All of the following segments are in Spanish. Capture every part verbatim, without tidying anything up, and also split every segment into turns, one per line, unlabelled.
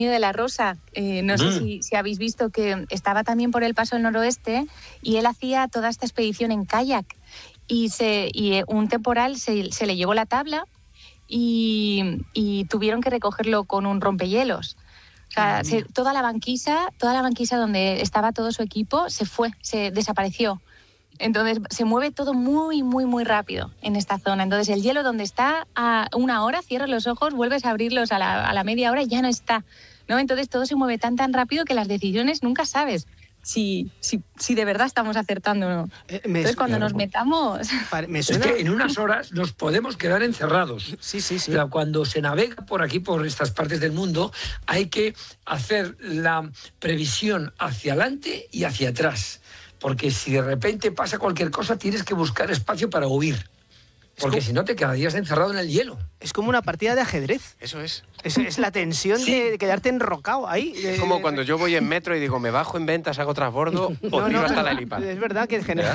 de la Rosa. Eh, no mm. sé si, si habéis visto que estaba también por el Paso del Noroeste y él hacía toda esta expedición en kayak y, se, y un temporal se, se le llevó la tabla y, y tuvieron que recogerlo con un rompehielos. O sea, se, toda la banquisa, toda la banquisa donde estaba todo su equipo se fue, se desapareció. Entonces se mueve todo muy, muy, muy rápido en esta zona. Entonces el hielo donde está a una hora, cierras los ojos, vuelves a abrirlos a la, a la media hora y ya no está, ¿no? Entonces todo se mueve tan, tan rápido que las decisiones nunca sabes si, si, si de verdad estamos acertando o no. Eh, me, Entonces cuando claro, nos metamos...
Me suena... Es que en unas horas nos podemos quedar encerrados.
Sí, sí, sí.
O sea, cuando se navega por aquí, por estas partes del mundo, hay que hacer la previsión hacia adelante y hacia atrás. Porque si de repente pasa cualquier cosa, tienes que buscar espacio para huir. Porque como... si no, te quedarías encerrado en el hielo.
Es como una partida de ajedrez.
Eso es.
Es, es la tensión sí. de quedarte enrocado ahí.
Es como cuando yo voy en metro y digo, me bajo en ventas, hago transbordo o
no,
tiro
no,
hasta
no,
la helipad.
Es verdad que es general.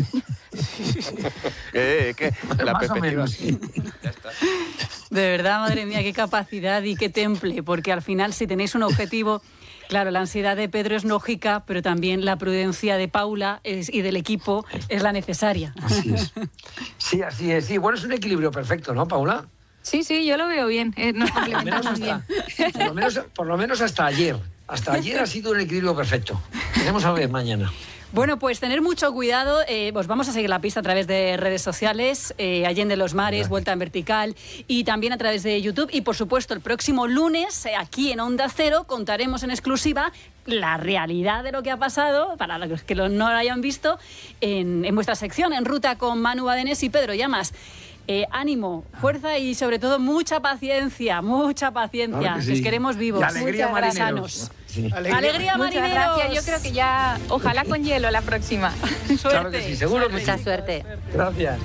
eh, que la
Más
perspectiva.
Sí.
Ya está.
De verdad, madre mía, qué capacidad y qué temple. Porque al final, si tenéis un objetivo... Claro, la ansiedad de Pedro es lógica, pero también la prudencia de Paula es, y del equipo es la necesaria.
Así es. Sí, así es. Sí, bueno, es un equilibrio perfecto, ¿no, Paula?
Sí, sí, yo lo veo bien. Eh, nos complementamos bien.
Por lo, menos, por lo menos hasta ayer. Hasta ayer ha sido un equilibrio perfecto. Veremos a ver mañana.
Bueno, pues tener mucho cuidado. Eh, pues vamos a seguir la pista a través de redes sociales, eh, Allende los Mares, Vuelta en Vertical, y también a través de YouTube. Y, por supuesto, el próximo lunes, eh, aquí en Onda Cero, contaremos en exclusiva la realidad de lo que ha pasado, para los que no lo hayan visto, en, en vuestra sección, En Ruta, con Manu Badenés y Pedro Llamas. Eh, ánimo, fuerza y sobre todo mucha paciencia, mucha paciencia. Claro que sí. Les queremos vivos.
Y alegría,
muchas sanos.
Sí.
Alegría, alegría marineros.
Muchas gracias. Yo creo que ya, ojalá con hielo la próxima.
Suerte.
Claro que sí, seguro que
Mucha
sí.
suerte.
Gracias.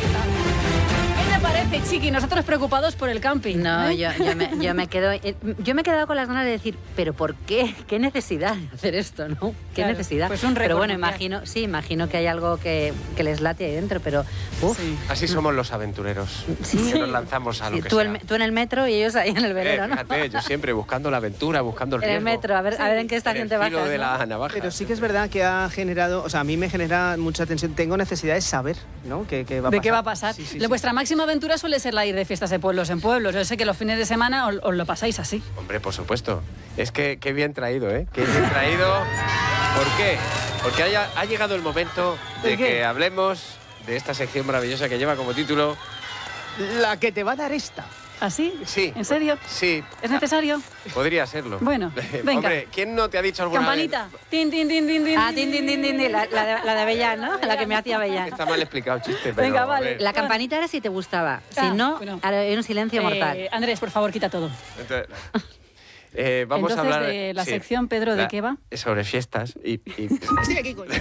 ¿Qué te parece, Chiqui? Nosotros preocupados por el camping.
No,
¿eh?
yo, yo, me, yo me quedo yo me he quedado con las ganas de decir, pero ¿por qué? ¿Qué necesidad de hacer esto, no? ¿Qué
claro,
necesidad?
Pues un
pero bueno,
mundial.
imagino, sí, imagino que hay algo que, que les late ahí dentro, pero uf.
Sí. Así somos los aventureros.
Sí.
Que nos lanzamos a lo
Sí,
que
tú,
sea.
el, tú en el metro y ellos ahí en el velero,
eh, fíjate,
¿no?
yo siempre buscando la aventura, buscando el
En
riesgo.
el metro, a ver, sí. a ver en qué estación
en
te
el
bajas.
filo de
¿no?
la navaja.
Pero sí que es verdad que ha generado, o sea, a mí me genera mucha tensión. Tengo necesidad de saber, ¿no? ¿Qué, qué va a
¿De
pasar?
qué va a pasar?
Sí, sí,
La,
sí.
Vuestra máxima aventura suele ser la ir de fiestas de pueblos en pueblos. Yo sé que los fines de semana os, os lo pasáis así.
Hombre, por supuesto. Es que qué bien traído, ¿eh? Qué bien traído. ¿Por qué? Porque haya, ha llegado el momento de
¿De qué?
que hablemos de esta sección maravillosa que lleva como título...
La que te va a dar esta.
¿Así?
Sí.
¿En serio?
Sí.
¿Es necesario?
Podría serlo.
Bueno, venga.
Hombre, ¿quién no te ha dicho alguna
Campanita.
vez?
Tin, tin, tin, tin, tin.
Ah, tin, tin, tin, tin, tin, la, la, de, la de Avellán, ¿no? La que me hacía Avellán.
Está mal explicado el chiste, pero...
Venga,
a
vale.
ver.
La campanita era si te gustaba. Si
Ah,
no,
bueno.
hay un silencio
Eh,
mortal.
Andrés, por favor, quita todo.
Entonces, eh, vamos
Entonces,
a hablar...
de la
sí,
sección, Pedro, ¿de
la-
qué va?
Sobre fiestas y... y-
Estoy aquí, coño.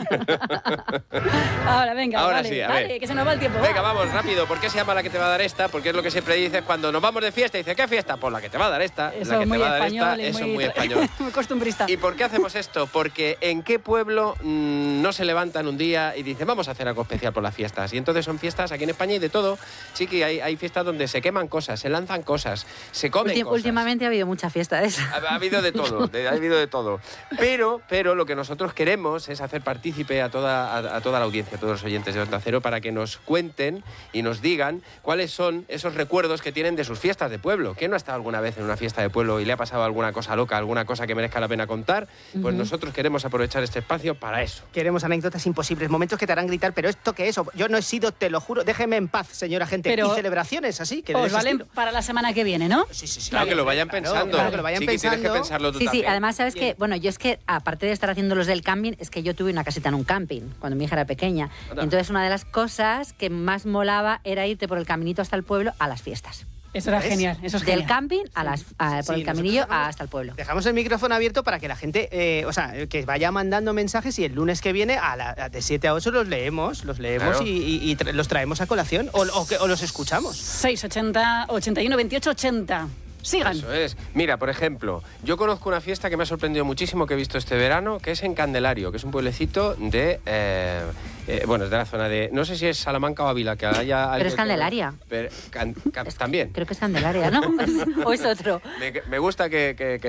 Ahora, venga,
Ahora
vale,
sí, a
vale,
ver.
que se nos va el tiempo.
Venga, vamos, rápido. ¿Por qué se llama la que te va a dar esta? Porque es lo que siempre dices cuando nos vamos de fiesta. Dice, ¿qué fiesta? Pues la que te va a dar esta.
Eso
la que
es muy
te va a dar
español
esta.
y
Eso
muy,
es muy español.
muy costumbrista.
¿Y por qué hacemos esto? Porque ¿en qué pueblo mmm, no se levantan un día y dicen vamos a hacer algo especial por las fiestas? Y entonces son fiestas aquí en España y de todo. Chiqui, hay, hay fiestas donde se queman cosas, se lanzan cosas, se comen
Ultim-
cosas.
últimamente ha habido mucha fiesta de esa.
Ha, ha habido de todo, de, ha habido de todo. Pero, pero lo que nosotros queremos es hacer partícipe a toda, a, a toda la audiencia, a todos los oyentes de Onda Cero, para que nos cuenten y nos digan cuáles son esos recuerdos que tienen de sus fiestas de pueblo. ¿Quién no ha estado alguna vez en una fiesta de pueblo y le ha pasado alguna cosa loca, alguna cosa que merezca la pena contar? Pues
Ujú.
nosotros queremos aprovechar este espacio para eso.
Queremos anécdotas imposibles, momentos que te harán gritar, pero ¿esto qué es? Yo no he sido, te lo juro, déjeme en paz, señora gente.
Pero-
y celebraciones así, que de
Os
ese
valen
estilo.
para la semana que viene, ¿no?
Sí, sí, sí.
Claro, que lo vayan
Claro,
pensando.
claro, que lo vayan
Chiqui, tienes que
pensando.
pensarlo tú
Sí, sí,
también.
además, ¿sabes qué? Bueno, yo es que, aparte de estar haciendo los del camping, es que yo tuve una casita en un camping, cuando mi hija era pequeña.
Anda.
Entonces, una de las cosas que más molaba era irte por el caminito hasta el pueblo a las fiestas.
Eso era
¿Ves?
genial, eso es
Del
genial.
camping a las, a- por
Sí,
el caminillo
nosotros dejamos-
hasta el pueblo.
Dejamos el micrófono abierto para que la gente, eh, o sea, que vaya mandando mensajes y el lunes que viene, a la, a de siete a ocho, los leemos, los leemos
Claro.
y, y- y tra- los traemos a colación o, o que- o los escuchamos.
seiscientos ochenta, ochenta y uno, veintiocho, ochenta. Sigan.
Eso es. Mira, por ejemplo, yo conozco una fiesta que me ha sorprendido muchísimo que he visto este verano, que es en Candelario, que es un pueblecito de... Eh, eh, bueno, es de la zona de... No sé si es Salamanca o Ávila, que haya...
Pero es Candelaria.
Pero, can, can, también.
Creo que es Candelaria, ¿no? ¿O es otro?
Me, me gusta que, que, que